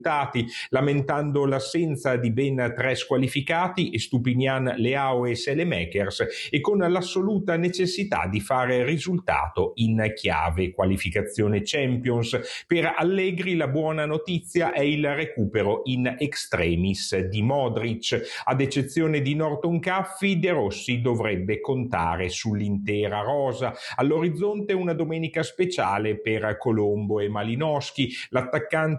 lamentando l'assenza di ben 3 squalificati, Estupinian, Leao e Saelemaekers, e con l'assoluta necessità di fare risultato in chiave qualificazione Champions. Per Allegri la buona notizia è il recupero in extremis di Modric. Ad eccezione di Norton Caffi, De Rossi dovrebbe contare sull'intera rosa. All'orizzonte una domenica speciale per Colombo e Malinowski. L'attaccante